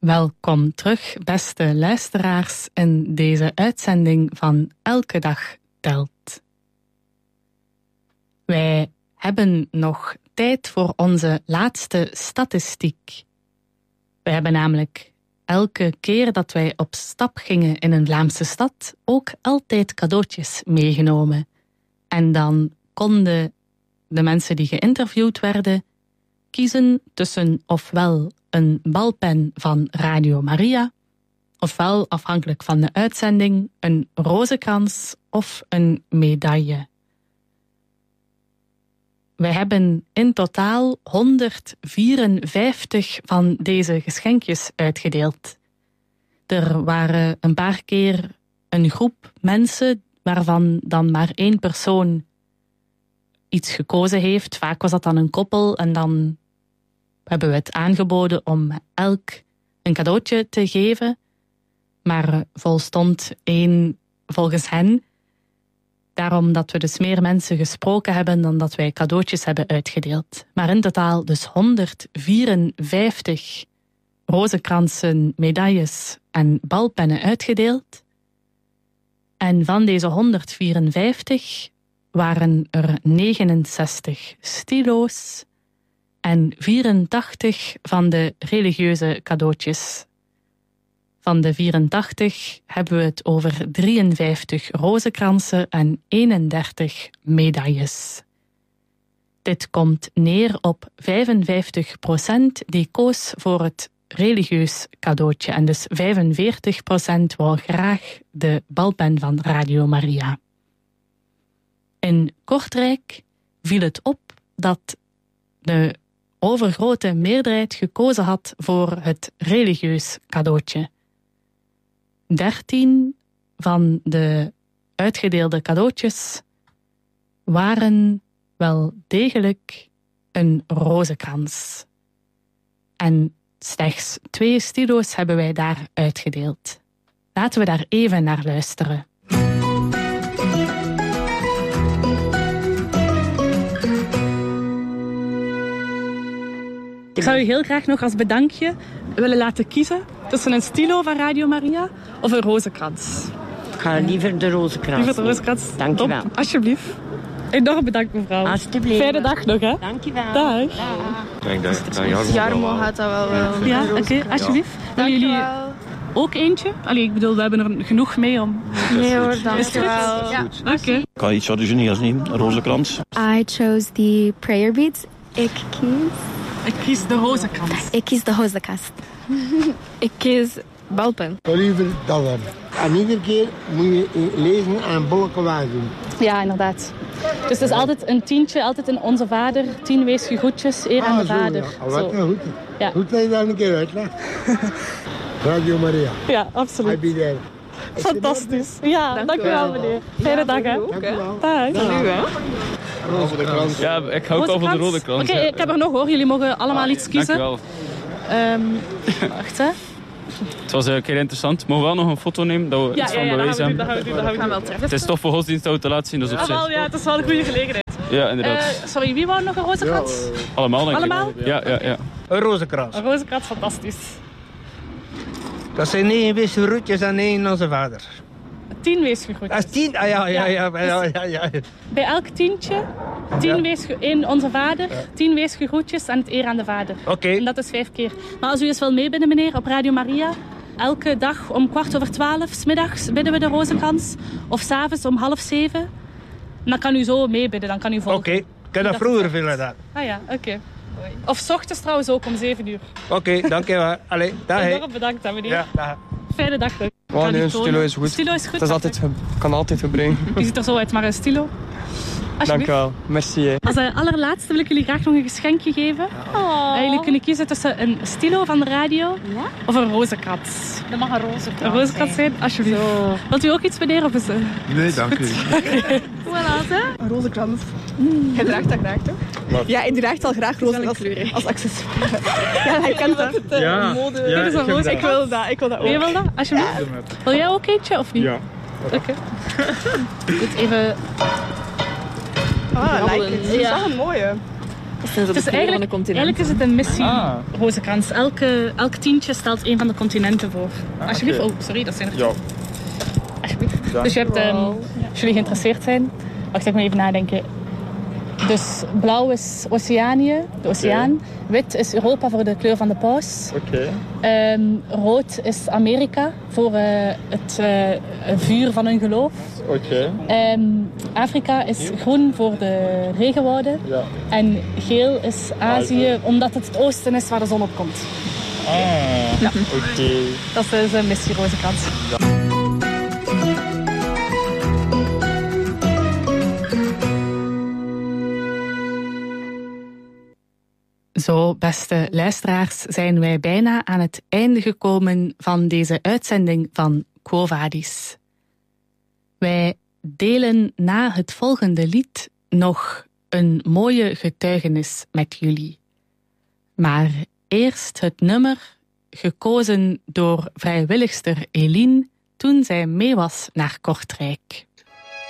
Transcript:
Welkom terug, beste luisteraars, in deze uitzending van Elke Dag Telt. Wij hebben nog tijd voor onze laatste statistiek. We hebben namelijk elke keer dat wij op stap gingen in een Vlaamse stad ook altijd cadeautjes meegenomen. En dan konden de mensen die geïnterviewd werden kiezen tussen ofwel een balpen van Radio Maria, ofwel, afhankelijk van de uitzending, een rozenkrans of een medaille. Wij hebben in totaal 154 van deze geschenkjes uitgedeeld. Er waren een paar keer een groep mensen waarvan dan maar 1 persoon iets gekozen heeft. Vaak was dat dan een koppel en dan hebben we het aangeboden om elk een cadeautje te geven. Maar volstond 1 volgens hen. Daarom dat we dus meer mensen gesproken hebben dan dat wij cadeautjes hebben uitgedeeld. Maar in totaal dus 154 rozenkransen, medailles en balpennen uitgedeeld. En van deze 154 waren er 69 stilo's en 84 van de religieuze cadeautjes. Van de 84 hebben we het over 53 rozenkransen en 31 medailles. Dit komt neer op 55% die koos voor het religieus cadeautje. En dus 45% wou graag de balpen van Radio Maria. In Kortrijk viel het op dat de overgrote meerderheid gekozen had voor het religieus cadeautje. 13 van de uitgedeelde cadeautjes waren wel degelijk een rozenkrans. En slechts 2 stilo's hebben wij daar uitgedeeld. Laten we daar even naar luisteren. Ik zou u heel graag nog als bedankje willen laten kiezen tussen een stilo van Radio Maria of een rozenkrans. Ik ga liever de rozenkrans. Liever de rozenkrans. Dank je wel. Alsjeblieft. Enorm bedankt, mevrouw. Alsjeblieft. Fijne dag nog, hè. Dank je wel. Dag. Ik denk dat Jarmo gaat dat wel. Ja, oké, alsjeblieft. Willen jullie ook eentje? Allee, ik bedoel, we hebben er genoeg mee om... Nee hoor, dank je wel. Ja, oké. Ik ga iets wat de Juniors nemen, een rozenkrans. I chose the prayer beads. Ik kies de rozenkrans. Ik kies de rozenkast. Ik kies balpen. Liever dat dan. En iedere keer moet je lezen en bolken doen. Ja, inderdaad. Dus het is altijd een tientje, altijd in Onze Vader. 10 weesgegroetjes, eer aan de Vader. Ja. Wat nou goed. Ja. Goed dat je dat een keer uitlegt. Radio Maria. Ja, absoluut. I be there. Fantastisch. Ja, dank u wel, meneer. Fijne dag, hè. Dank u wel. Dag. Ja, ik hou ook over de rode krans. Oké, ik heb er nog hoor. Jullie mogen allemaal iets kiezen. Dank u wel. Wacht, hè. Het was een keer interessant. Mogen we wel nog een foto nemen? Dat we iets van bewijs hebben. Dat gaan we wel treffen. Het is toch voor godsdienst te laten zien, dus op zich. Ja, het is wel een goede gelegenheid. Ja, inderdaad. Sorry, wie wou nog een rozenkrans? Allemaal, denk ik. Allemaal? Ja. Een rozenkrans. Een rozenkrans, fantastisch. Dat zijn 9 weesgegroetjes en 1 Onze Vader. 10 weesgegroetjes. Dat is 10? Ah, ja. Bij elk tientje, 1 Onze Vader, 10 weesgegroetjes en het eer aan de Vader. Oké. En dat is 5 keer. Maar als u eens wil meebidden, meneer, op Radio Maria, elke dag om 12:15 's middags bidden we de rozenkrans. Of 's avonds om 6:30. Dan kan u zo meebidden, dan kan u volgen. Oké, ik heb dat vroeger willen dat. Ah ja, oké. Of 's ochtends trouwens ook om 7 uur. Oké, dankjewel. Allee, dag. Enorm bedankt, hè, meneer. Ja, dag. Fijne dag. Oh, nee, een stilo is goed. Stilo is goed. Het is altijd, kan altijd gebruiken. Je ziet er zo uit, maar een stilo. Dank u wel. Merci. Als allerlaatste wil ik jullie graag nog een geschenkje geven. Jullie kunnen kiezen tussen een stilo van de radio of een rozenkrans. Dat mag een rozenkrans Een rozenkrans zijn, alsjeblieft. Wilt u ook iets, meneer? Of is, Nee, dank u. Voilà, hè? Een rozenkrans. Jij draagt dat graag, toch? Wat? Ja, ik draagt al graag rozen als accessoire. Ja, hij kent dat. Mode. Dit is een roze. Ik wil dat ook. Wie wil dat? Alsjeblieft. Wil jij ook eentje of niet? Ja. Oké. Goed, even... Ah, like it. Dat is wel een mooie. Het is eigenlijk is het een missie, Rozenkrans. Elk tientje stelt een van de continenten voor. Alsjeblieft. Okay. Oh, sorry, dat zijn er. Ja. Alsjeblieft. Dus je hebt, als jullie geïnteresseerd zijn... Wacht, ik moet even nadenken. Dus blauw is Oceanië, de oceaan. Okay. Wit is Europa voor de kleur van de paus. Okay. Rood is Amerika voor het vuur van hun geloof. Okay. Afrika is groen voor de regenwouden. Ja. En geel is Azië, omdat het oosten is waar de zon op komt. Ja. Oké. Dat is een missie Rozenkrans. Ja. Zo, beste luisteraars, zijn wij bijna aan het einde gekomen van deze uitzending van Quo Vadis. Wij delen na het volgende lied nog een mooie getuigenis met jullie. Maar eerst het nummer, gekozen door vrijwilligster Eline toen zij mee was naar Kortrijk.